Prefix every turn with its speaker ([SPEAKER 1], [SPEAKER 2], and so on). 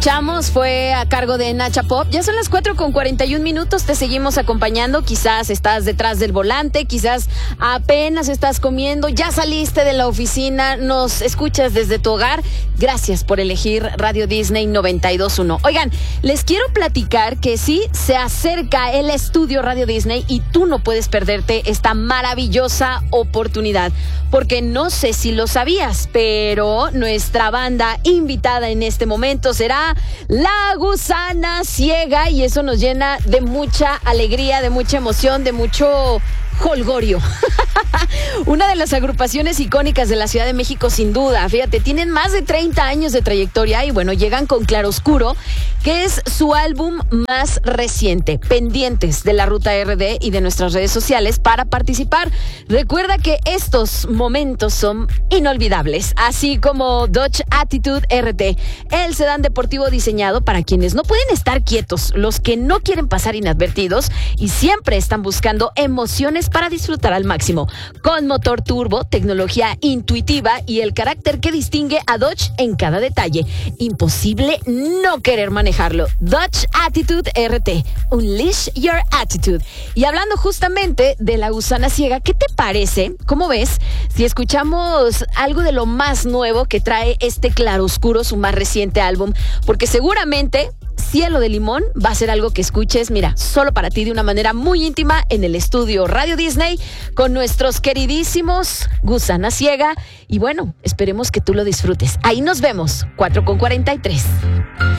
[SPEAKER 1] Chamos fue a cargo de Nacha Pop. Ya son las 4:41. Te seguimos acompañando. Quizás estás detrás del volante, quizás apenas estás comiendo, ya saliste de la oficina, nos escuchas desde tu hogar. Gracias por elegir Radio Disney 92.1. Oigan, les quiero platicar que sí se acerca el estudio Radio Disney y tú no puedes perderte esta maravillosa oportunidad. Porque no sé si lo sabías, pero nuestra banda invitada en este momento será La Gusana Ciega, y eso nos llena de mucha alegría, de mucha emoción, de mucho jolgorio. Una de las agrupaciones icónicas de la Ciudad de México, sin duda. Fíjate, tienen más de 30 años de trayectoria y bueno, llegan con Claroscuro, que es su álbum más reciente. Pendientes de la Ruta RD y de nuestras redes sociales para participar. Recuerda que estos momentos son inolvidables, así como Dodge Attitude RT, el sedán deportivo diseñado para quienes no pueden estar quietos, los que no quieren pasar inadvertidos y siempre están buscando emociones para disfrutar al máximo. Con motor turbo, tecnología intuitiva y el carácter que distingue a Dodge en cada detalle. Imposible no querer manejarlo. Dodge Attitude RT. Unleash your attitude. Y hablando justamente de La Gusana Ciega, ¿qué te parece? ¿Cómo ves? Si escuchamos algo de lo más nuevo que trae este Claroscuro, su más reciente álbum, porque seguramente Cielo de Limón va a ser algo que escuches, mira, solo para ti de una manera muy íntima en el estudio Radio Disney con nuestros queridísimos Gusana Ciega. Y bueno, esperemos que tú lo disfrutes. Ahí nos vemos, 4:43.